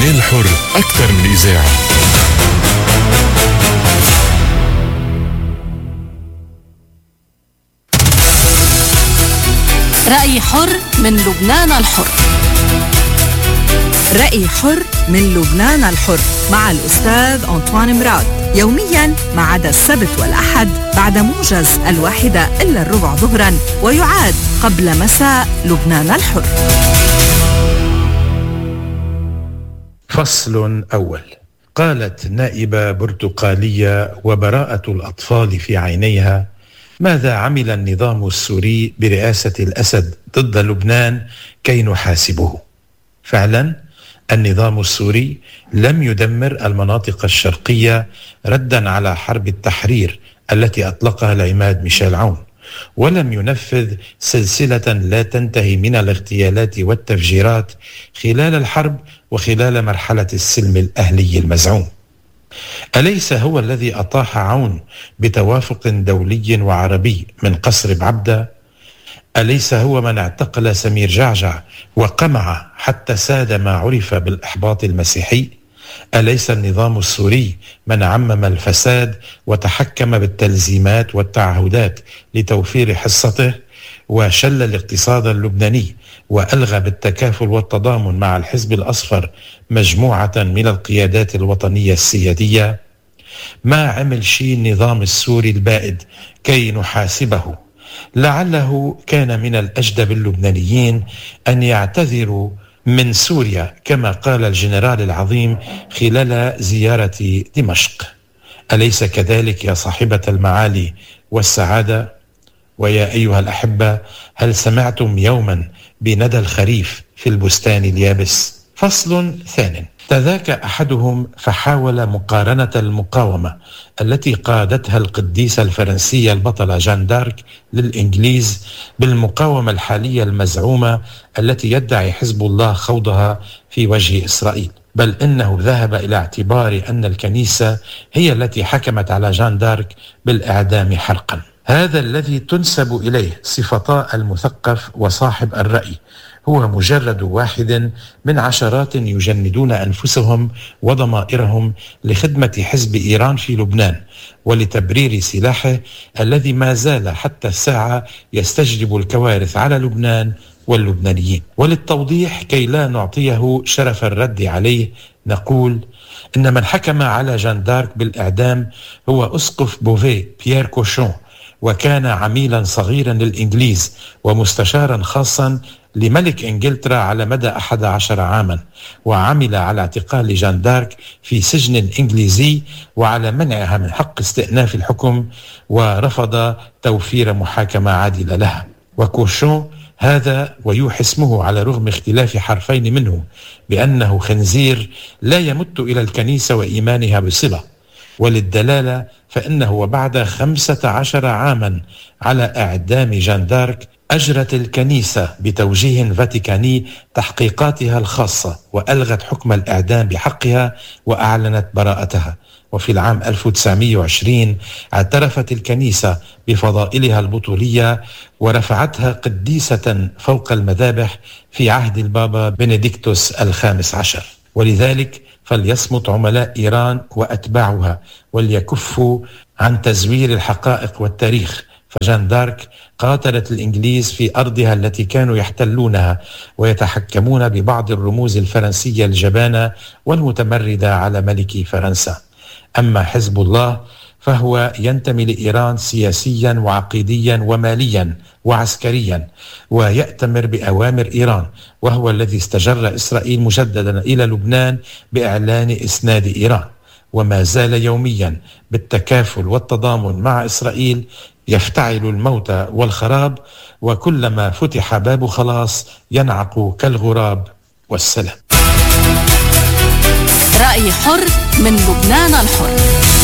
لبنان الحر أكثر من إذاعة. رأي حر من لبنان الحر. رأي حر من لبنان الحر مع الأستاذ أنطوان مراد، يوميا ما عدا السبت والأحد بعد موجز 1:15 ظهرا، ويعاد قبل مساء لبنان الحر. فصل أول. قالت نائبة برتقالية وبراءة الأطفال في عينيها: ماذا عمل النظام السوري برئاسة الأسد ضد لبنان كي نحاسبه؟ فعلا النظام السوري لم يدمر المناطق الشرقية ردا على حرب التحرير التي أطلقها العماد ميشيل عون، ولم ينفذ سلسلة لا تنتهي من الاغتيالات والتفجيرات خلال الحرب وخلال مرحلة السلم الأهلي المزعوم. أليس هو الذي أطاح عون بتوافق دولي وعربي من قصر بعبدة؟ أليس هو من اعتقل سمير جعجع وقمع حتى ساد ما عرف بالإحباط المسيحي؟ أليس النظام السوري من عمم الفساد وتحكم بالتلزيمات والتعهدات لتوفير حصته، وشل الاقتصاد اللبناني وألغى بالتكافل والتضامن مع الحزب الأصفر مجموعة من القيادات الوطنية السيادية؟ ما عمل شيء النظام السوري البائد كي نحاسبه؟ لعله كان من الأجدى باللبنانيين أن يعتذروا من سوريا كما قال الجنرال العظيم خلال زيارة دمشق. أليس كذلك يا صاحبة المعالي والسعادة؟ ويا أيها الأحبة، هل سمعتم يوما بندى الخريف في البستان اليابس؟ فصل ثانٍ. تذاكى أحدهم فحاول مقارنة المقاومة التي قادتها القديسة الفرنسية البطلة جان دارك للإنجليز بالمقاومة الحالية المزعومة التي يدعي حزب الله خوضها في وجه إسرائيل، بل إنه ذهب إلى اعتبار أن الكنيسة هي التي حكمت على جان دارك بالإعدام حرقا. هذا الذي تنسب إليه صفتا المثقف وصاحب الرأي هو مجرد واحد من عشرات يجندون أنفسهم وضمائرهم لخدمة حزب إيران في لبنان ولتبرير سلاحه الذي ما زال حتى الساعة يستجلب الكوارث على لبنان واللبنانيين. وللتوضيح كي لا نعطيه شرف الرد عليه، نقول إن من حكم على جان دارك بالإعدام هو أسقف بوفيه بيير كوشون، وكان عميلا صغيرا للإنجليز ومستشارا خاصا لملك إنجلترا على مدى 11 عاما، وعمل على اعتقال جان دارك في سجن إنجليزي وعلى منعها من حق استئناف الحكم، ورفض توفير محاكمة عادلة لها. وكوشون هذا ويوحي اسمه على رغم اختلاف حرفين منه بأنه خنزير لا يمت إلى الكنيسة وإيمانها بصلة. وللدلالة فإنه وبعد 15 عاما على إعدام جان دارك أجرت الكنيسة بتوجيه فاتيكاني تحقيقاتها الخاصة وألغت حكم الإعدام بحقها وأعلنت براءتها. وفي العام 1920 اعترفت الكنيسة بفضائلها البطولية ورفعتها قديسة فوق المذابح في عهد البابا بنديكتوس ال15. ولذلك فليصمت عملاء إيران وأتباعها وليكفوا عن تزوير الحقائق والتاريخ، فجان دارك قاتلت الإنجليز في أرضها التي كانوا يحتلونها ويتحكمون ببعض الرموز الفرنسية الجبانة والمتمردة على ملك فرنسا. أما حزب الله فهو ينتمي لإيران سياسيا وعقيديا وماليا وعسكريا، ويأتمر بأوامر إيران، وهو الذي استجر إسرائيل مجددا إلى لبنان بإعلان إسناد إيران، وما زال يوميا بالتكافل والتضامن مع إسرائيل يفتعل الموت والخراب، وكلما فتح باب خلاص ينعق كالغراب. والسلام. رأي حر من لبنان الحر.